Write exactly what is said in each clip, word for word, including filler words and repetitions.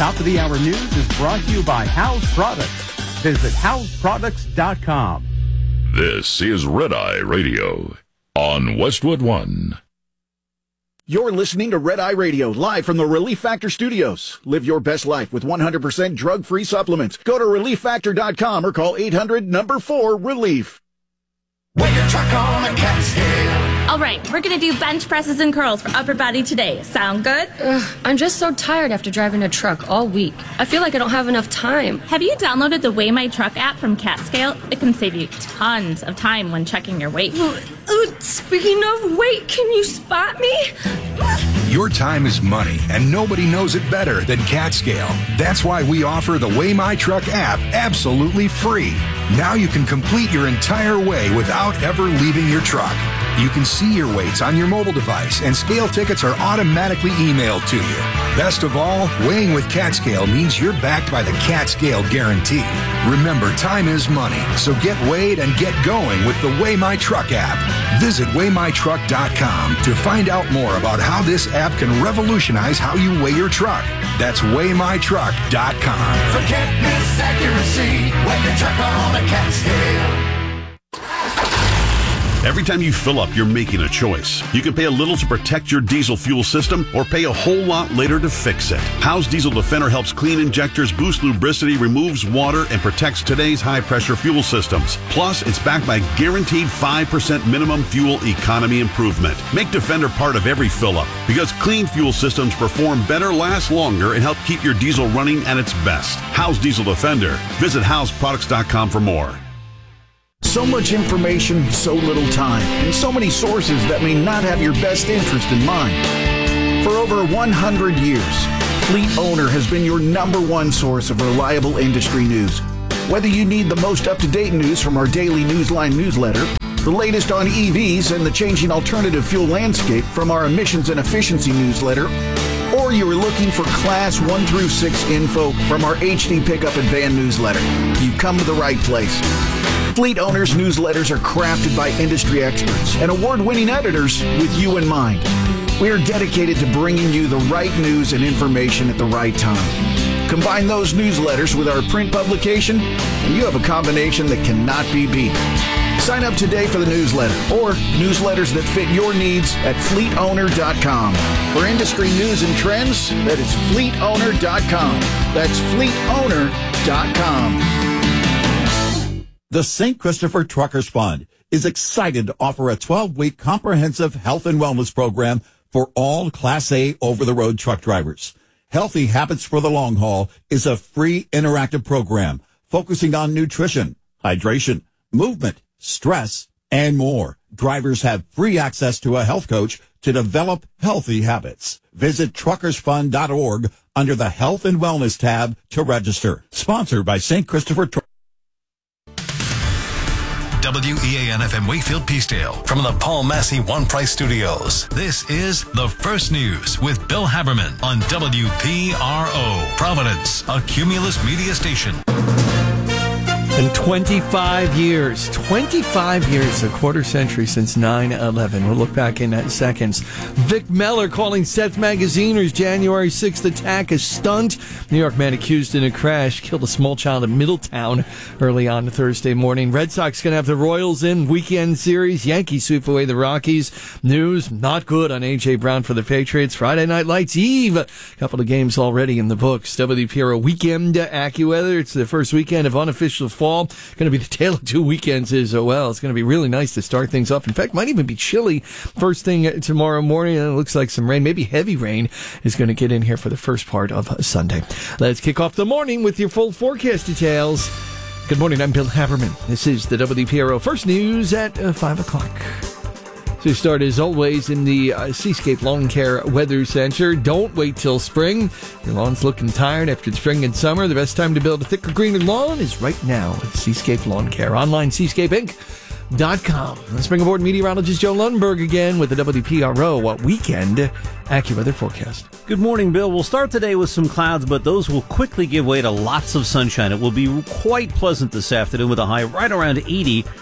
Top of the Hour News is brought to you by House Products. Visit house products dot com. This is Red Eye Radio on Westwood One. You're listening to Red Eye Radio, live from the Relief Factor Studios. Live your best life with one hundred percent drug-free supplements. Go to relief factor dot com or call eight hundred number four relief. When your truck on a Catskill. All right, we're going to do bench presses and curls for upper body today. Sound good? Ugh, I'm just so tired after driving a truck all week. I feel like I don't have enough time. Have you downloaded the Weigh My Truck app from Catskill? It can save you tons of time when checking your weight. Uh, uh, speaking of weight, can you spot me? Your time is money, and nobody knows it better than Catskill. That's why we offer the Weigh My Truck app absolutely free. Now you can complete your entire weigh without ever leaving your truck. You can see your weights on your mobile device, and scale tickets are automatically emailed to you. Best of all, weighing with Catskill means you're backed by the Catskill Guarantee. Remember, time is money, so get weighed and get going with the Weigh My Truck app. Visit weigh my truck dot com to find out more about how this app can revolutionize how you weigh your truck. That's weigh my truck dot com. Forget this accuracy when your truck on a Catskill. Every time you fill up, you're making a choice. You can pay a little to protect your diesel fuel system or pay a whole lot later to fix it. Howe's Diesel Defender helps clean injectors, boost lubricity, removes water, and protects today's high-pressure fuel systems. Plus, it's backed by guaranteed five percent minimum fuel economy improvement. Make Defender part of every fill-up because clean fuel systems perform better, last longer, and help keep your diesel running at its best. Howe's Diesel Defender. Visit house products dot com for more. So much information, so little time, and so many sources that may not have your best interest in mind. For over one hundred years, Fleet Owner has been your number one source of reliable industry news. Whether you need the most up-to-date news from our daily Newsline newsletter, the latest on E Vs and the changing alternative fuel landscape from our emissions and efficiency newsletter, or you are looking for Class one through six info from our H D Pickup and Van newsletter, you've come to the right place. Fleet Owners newsletters are crafted by industry experts and award-winning editors with you in mind. We are dedicated to bringing you the right news and information at the right time. Combine those newsletters with our print publication, and you have a combination that cannot be beat. Sign up today for the newsletter or newsletters that fit your needs at fleet owner dot com. For industry news and trends, that is fleet owner dot com. That's fleet owner dot com. The Saint Christopher Truckers Fund is excited to offer a twelve-week comprehensive health and wellness program for all Class A over-the-road truck drivers. Healthy Habits for the Long Haul is a free interactive program focusing on nutrition, hydration, movement, stress, and more. Drivers have free access to a health coach to develop healthy habits. Visit truckers fund dot org under the Health and Wellness tab to register. Sponsored by Saint Christopher Truckers. W E A N F M Wakefield Peacedale from the Paul Massey One Price Studios. This is The First News with Bill Haberman on W P R O, Providence, a Cumulus media station. And twenty-five years, twenty-five years, a quarter century since nine eleven. We'll look back in seconds. Vic Meller calling Seth Magaziner's January sixth attack a stunt. New York man accused in a crash killed a small child in Middletown early on Thursday morning. Red Sox going to have the Royals in weekend series. Yankees sweep away the Rockies. News not good on A J. Brown for the Patriots. Friday Night Lights Eve. A couple of games already in the books. W P R O weekend AccuWeather. It's the first weekend of unofficial fall. Going to be the tale of two weekends as well. It's going to be really nice to start things off. In fact, might even be chilly first thing tomorrow morning. It looks like some rain, maybe heavy rain, is going to get in here for the first part of Sunday. Let's kick off the morning with your full forecast details. Good morning, I'm Bill Haberman. This is the W P R O First News at uh, five o'clock. To start, as always, in the uh, Seascape Lawn Care Weather Center. Don't wait till spring. Your lawn's looking tired after spring and summer. The best time to build a thicker, greener lawn is right now with Seascape Lawn Care. Online, seascape inc dot com. Let's bring aboard meteorologist Joe Lundberg again with the W P R O Weekend AccuWeather forecast. Good morning, Bill. We'll start today with some clouds, but those will quickly give way to lots of sunshine. It will be quite pleasant this afternoon with a high right around eighty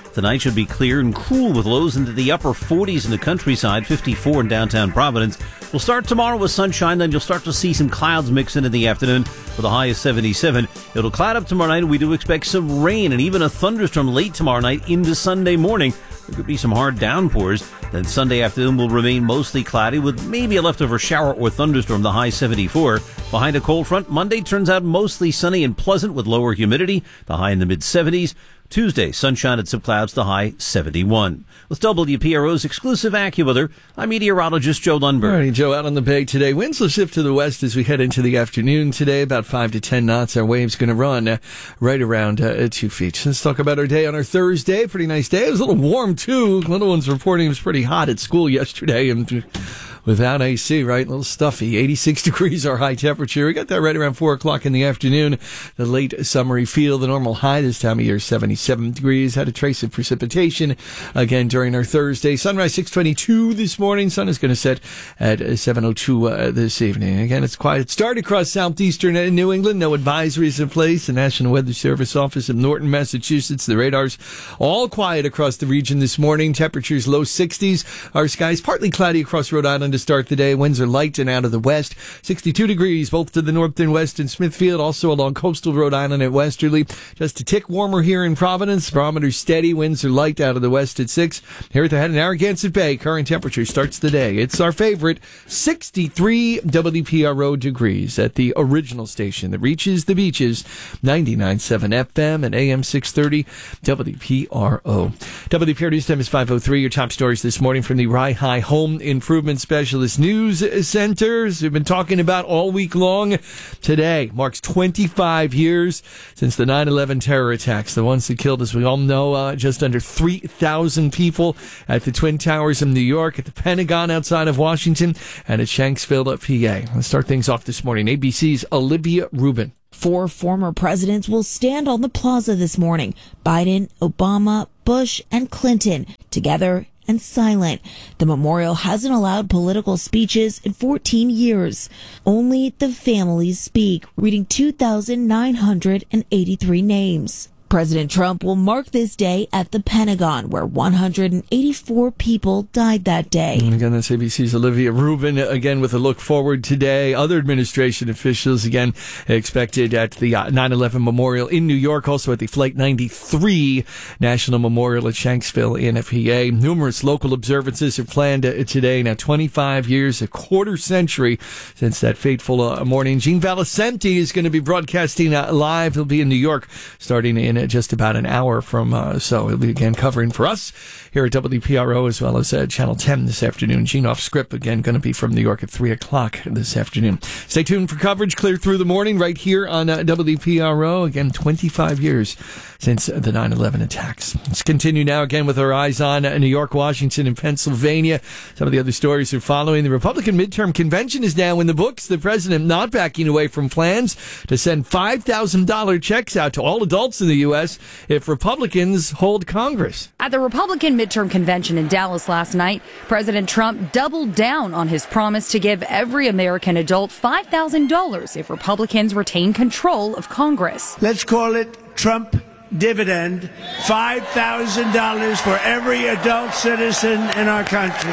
Tonight should be clear and cool with lows into the upper forties in the countryside, fifty-four in downtown Providence. We'll start tomorrow with sunshine, then you'll start to see some clouds mix in in the afternoon with a high of seventy-seven. It'll cloud up tomorrow night, and we do expect some rain and even a thunderstorm late tomorrow night into Sunday morning. There could be some hard downpours. Then Sunday afternoon will remain mostly cloudy with maybe a leftover shower or thunderstorm, the high seventy-four. Behind a cold front, Monday turns out mostly sunny and pleasant with lower humidity, the high in the mid-seventies. Tuesday, sunshine and some clouds, the high seventy-one. With W P R O's exclusive AccuWeather, I'm meteorologist Joe Lundberg. All right, Joe, out on the bay today. Winds will shift to the west as we head into the afternoon today, about five to ten knots. Our wave's going to run uh, right around uh, two feet. Let's talk about our day on our Thursday. Pretty nice day. It was a little warm, too. Little one's reporting it was pretty hot at school yesterday. And without A C, right? A little stuffy. eighty-six degrees our high temperature. We got that right around four o'clock in the afternoon. The late summery feel. The normal high this time of year is seventy-seven degrees. Had a trace of precipitation again during our Thursday. Sunrise six twenty-two this morning. Sun is going to set at seven oh two uh, this evening. Again, it's quiet start across southeastern New England. No advisories in place. The National Weather Service office of Norton, Massachusetts. The radars all quiet across the region this morning. Temperatures low sixties. Our skies partly cloudy across Rhode Island to start the day. Winds are light and out of the west. sixty-two degrees both to the north and west in Smithfield, also along coastal Rhode Island at Westerly. Just a tick warmer here in Providence. Barometer steady. Winds are light out of the west at six. Here at the head in Narragansett Bay, current temperature starts the day. It's our favorite sixty-three W P R O degrees at the original station that reaches the beaches. ninety-nine point seven F M and A M six thirty W P R O. W P R O News time is five oh three. Your top stories this morning from the Rye High Home Improvement Specialist News Centers. We've been talking about all week long. Today marks twenty-five years since the nine eleven terror attacks, the ones that killed, as we all know, uh, just under three thousand people at the Twin Towers in New York, at the Pentagon outside of Washington, and at Shanksville, P A. Let's start things off this morning. A B C's Olivia Rubin. Four former presidents will stand on the plaza this morning. Biden, Obama, Bush, and Clinton, together and silent. The memorial hasn't allowed political speeches in fourteen years. Only the families speak, reading two thousand nine hundred eighty-three names. President Trump will mark this day at the Pentagon, where one hundred eighty-four people died that day. And again, that's A B C's Olivia Rubin, again with a look forward today. Other administration officials, again, expected at the nine eleven Memorial in New York, also at the Flight ninety-three National Memorial at Shanksville in P A. Numerous local observances are planned today. Now, twenty-five years, a quarter century since that fateful uh, morning. Gene Valicenti is going to be broadcasting uh, live. He'll be in New York starting in just about an hour from, uh, so he'll be again covering for us here at W P R O as well as uh, Channel ten this afternoon. Gene off script, again, going to be from New York at three o'clock this afternoon. Stay tuned for coverage clear through the morning right here on uh, W P R O. Again, twenty-five years since the nine eleven attacks. Let's continue now again with our eyes on uh, New York, Washington, and Pennsylvania. Some of the other stories are following. The Republican midterm convention is now in the books. The president not backing away from plans to send five thousand dollars checks out to all adults in the U S if Republicans hold Congress. At the Republican midterm convention in Dallas last night, President Trump doubled down on his promise to give every American adult five thousand dollars if Republicans retain control of Congress. Let's call it Trump dividend, five thousand dollars for every adult citizen in our country.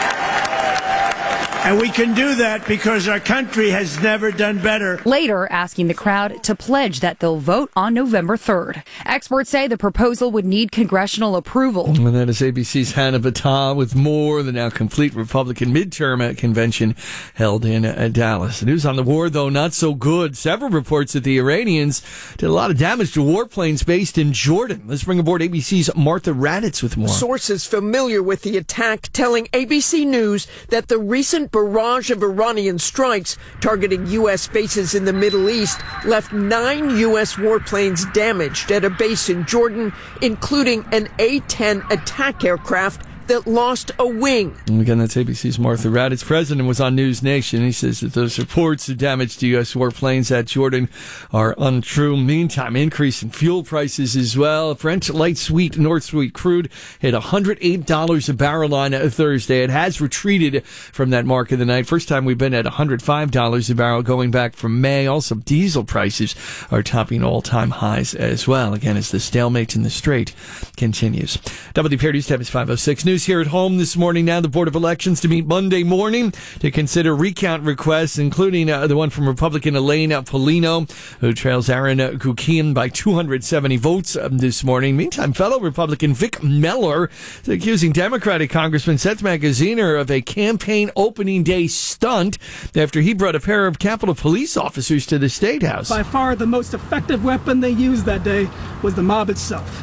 And we can do that because our country has never done better. Later, asking the crowd to pledge that they'll vote on November third. Experts say the proposal would need congressional approval. And that is A B C's Hannah Battah with more. The now complete Republican midterm convention held in uh, Dallas. The news on the war, though, not so good. Several reports that the Iranians did a lot of damage to warplanes based in Jordan. Let's bring aboard A B C's Martha Raditz with more. Sources familiar with the attack telling A B C News that the recent barrage of Iranian strikes targeting U S bases in the Middle East left nine U S warplanes damaged at a base in Jordan, including an A ten attack aircraft that lost a wing. And again, that's A B C's Martha Raddatz. President was on News Nation. He says that those reports of damage to U S warplanes at Jordan are untrue. Meantime, increase in fuel prices as well. Brent light sweet North Sweet crude hit one hundred eight dollars a barrel on Thursday. It has retreated from that mark of the night. First time we've been at one hundred five dollars a barrel going back from May. Also, diesel prices are topping all-time highs as well. Again, as the stalemate in the Strait continues. W P R News time is five oh six. News here at home this morning. Now the Board of Elections to meet Monday morning to consider recount requests, including uh, the one from Republican Elaine Paulino, who trails Aaron Kukian by two hundred seventy votes um, this morning. Meantime, fellow Republican Vic Miller is accusing Democratic Congressman Seth Magaziner of a campaign opening day stunt after he brought a pair of Capitol Police officers to the State House. By far the most effective weapon they used that day was the mob itself.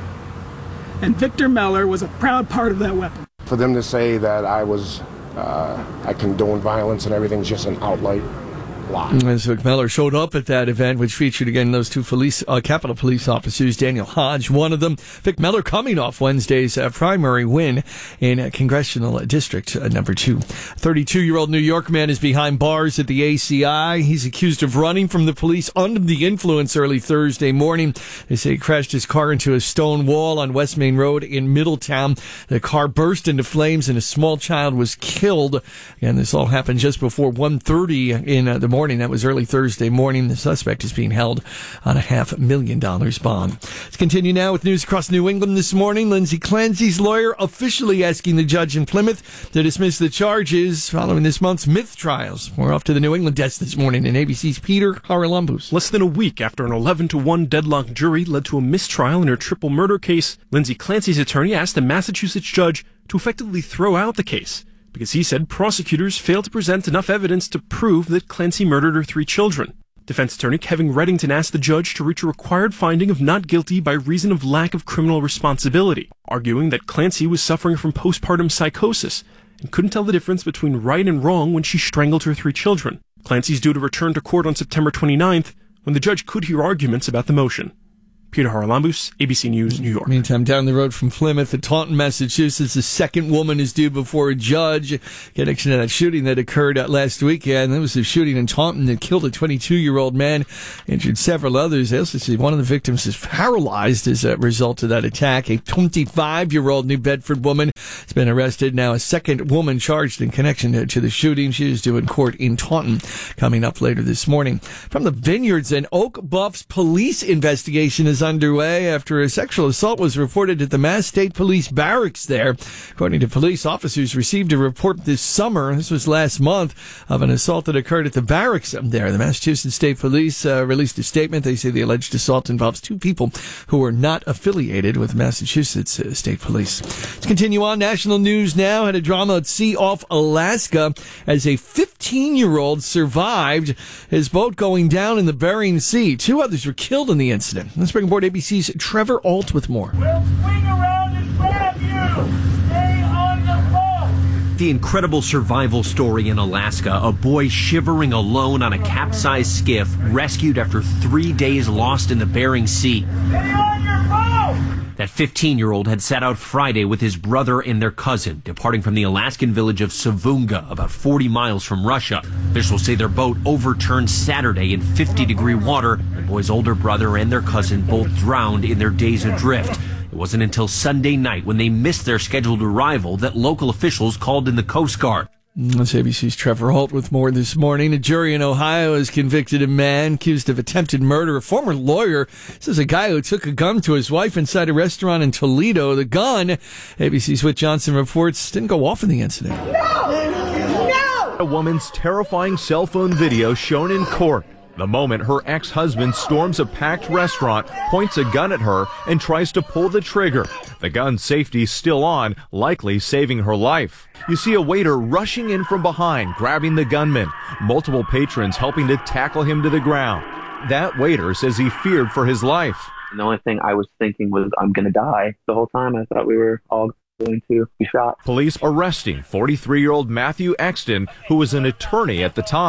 And Victor Miller was a proud part of that weapon. For them to say that I was, uh, I condone violence and everything's just an outright lie. As Vic Miller showed up at that event, which featured again those two police, uh, Capitol Police officers, Daniel Hodge, one of them. Vic Miller coming off Wednesday's uh, primary win in uh, congressional district uh, number two. thirty-two-year-old New York man is behind bars at the A C I. He's accused of running from the police under the influence early Thursday morning. They say he crashed his car into a stone wall on West Main Road in Middletown. The car burst into flames and a small child was killed. And this all happened just before one thirty in uh, the morning. That was early Thursday morning. The suspect is being held on a half million dollars bond. Let's continue now with news across New England this morning. Lindsay Clancy's lawyer officially asking the judge in Plymouth to dismiss the charges following this month's myth trials. We're off to the New England desk this morning in A B C's Peter Haralambous. Less than a week after an eleven to one deadlock jury led to a mistrial in her triple murder case, Lindsay Clancy's attorney asked a Massachusetts judge to effectively throw out the case, because he said prosecutors failed to present enough evidence to prove that Clancy murdered her three children. Defense attorney Kevin Reddington asked the judge to reach a required finding of not guilty by reason of lack of criminal responsibility, arguing that Clancy was suffering from postpartum psychosis and couldn't tell the difference between right and wrong when she strangled her three children. Clancy's due to return to court on September twenty-ninth, when the judge could hear arguments about the motion. Peter Haralambous, A B C News, New York. Meantime, down the road from Plymouth in Taunton, Massachusetts, the second woman is due before a judge. Connection to that shooting that occurred uh, last weekend. There was a shooting in Taunton that killed a twenty-two-year-old man, injured several others. They also say one of the victims is paralyzed as a result of that attack. A twenty-five-year-old New Bedford woman has been arrested. Now a second woman charged in connection to, to the shooting. She is due in court in Taunton coming up later this morning. From the Vineyards, an Oak Bluffs police investigation is underway after a sexual assault was reported at the Mass State Police barracks there. According to police, officers received a report this summer, this was last month, of an assault that occurred at the barracks there. The Massachusetts State Police uh, released a statement. They say the alleged assault involves two people who were not affiliated with Massachusetts uh, State Police. Let's continue on. National news now. Had a drama at sea off Alaska as a fifteen-year-old survived his boat going down in the Bering Sea. Two others were killed in the incident. Let's bring aboard A B C's Trevor Alt with more. We'll swing around and grab you. Stay on the boat. The incredible survival story in Alaska. A boy shivering alone on a capsized skiff, rescued after three days lost in the Bering Sea. Stay on your boat. That fifteen-year-old had set out Friday with his brother and their cousin, departing from the Alaskan village of Savunga, about forty miles from Russia. Officials say their boat overturned Saturday in fifty-degree water. The boy's older brother and their cousin both drowned in their days adrift. It wasn't until Sunday night, when they missed their scheduled arrival, that local officials called in the Coast Guard. That's A B C's Trevor Holt with more this morning. A jury in Ohio has convicted a man accused of attempted murder. A former lawyer says a guy who took a gun to his wife inside a restaurant in Toledo. The gun, A B C's Whit Johnson reports, didn't go off in the incident. No! No! A woman's terrifying cell phone video shown in court. The moment her ex-husband storms a packed restaurant, points a gun at her, and tries to pull the trigger. The gun's safety still on, likely saving her life. You see a waiter rushing in from behind, grabbing the gunman. Multiple patrons helping to tackle him to the ground. That waiter says he feared for his life. The only thing I was thinking was, I'm going to die. The whole time I thought we were all going to be shot. Police arresting forty-three-year-old Matthew Exton, who was an attorney at the time.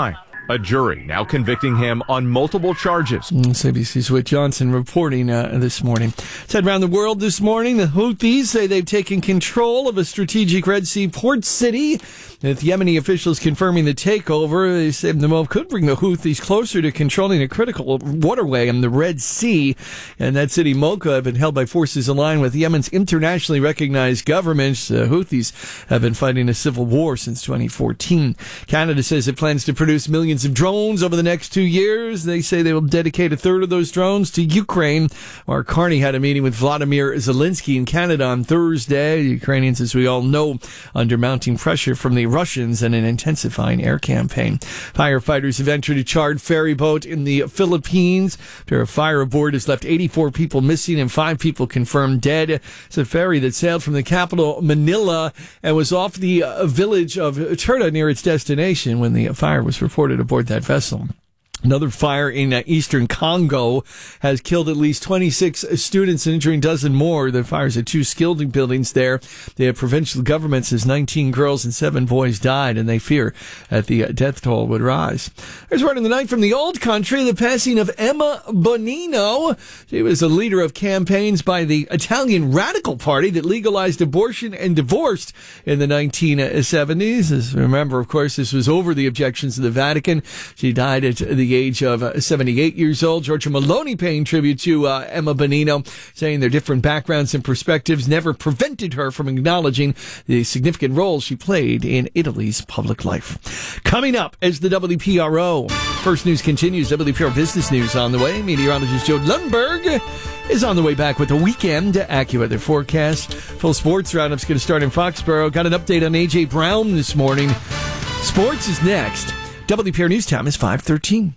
A jury now convicting him on multiple charges. It's A B C's Whit Johnson reporting uh, this morning. Said around the world this morning, the Houthis say they've taken control of a strategic Red Sea port city. With Yemeni officials confirming the takeover, they said the move could bring the Houthis closer to controlling a critical waterway in the Red Sea. And that city, Mocha, had been held by forces aligned with Yemen's internationally recognized government. The Houthis have been fighting a civil war since twenty fourteen. Canada says it plans to produce millions of drones over the next two years. They say they will dedicate a third of those drones to Ukraine. Mark Carney had a meeting with Vladimir Zelensky in Canada on Thursday. The Ukrainians, as we all know, under mounting pressure from the Russians and an intensifying air campaign. Firefighters have entered a charred ferry boat in the Philippines after a fire aboard has left eighty-four people missing and five people confirmed dead. It's a ferry that sailed from the capital, Manila, and was off the uh, village of Turda near its destination when the fire was reported aboard that vessel. Another fire in uh, eastern Congo has killed at least twenty-six students and injuring a dozen more. The fires at two skilled buildings there. The provincial government says nineteen girls and seven boys died, and they fear that the death toll would rise. There's word in the night from the old country, the passing of Emma Bonino. She was a leader of campaigns by the Italian Radical Party that legalized abortion and divorced in the nineteen seventies. As remember, of course, this was over the objections of the Vatican. She died at the age of seventy-eight years old. Giorgia Meloni paying tribute to uh, Emma Bonino, saying their different backgrounds and perspectives never prevented her from acknowledging the significant role she played in Italy's public life. Coming up is the W P R O. First News continues. W P R O Business News on the way. Meteorologist Joe Lundberg is on the way back with a weekend AccuWeather forecast. Full sports roundup's going to start in Foxborough. Got an update on A J. Brown this morning. Sports is next. W P R News time is five thirteen.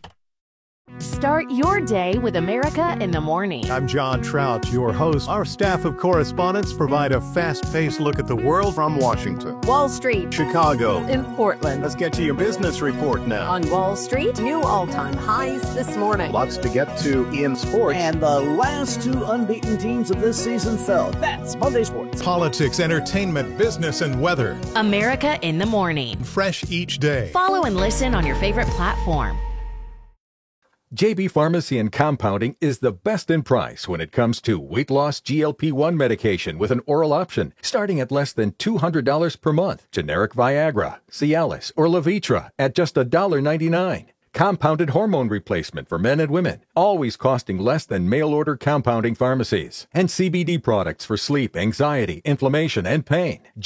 Start your day with America in the Morning. I'm John Trout, your host. Our staff of correspondents provide a fast-paced look at the world from Washington, Wall Street, Chicago, in Portland. Let's get to your business report now. On Wall Street, new all-time highs this morning. Lots to get to in sports. And the last two unbeaten teams of this season fell. That's Monday Sports. Politics, entertainment, business, and weather. America in the Morning. Fresh each day. Follow and listen on your favorite platform. J B Pharmacy and Compounding is the best in price when it comes to weight loss G L P one medication with an oral option, starting at less than two hundred dollars per month. Generic Viagra, Cialis, or Levitra at just one dollar and ninety-nine cents. Compounded hormone replacement for men and women, always costing less than mail-order compounding pharmacies. And C B D products for sleep, anxiety, inflammation, and pain.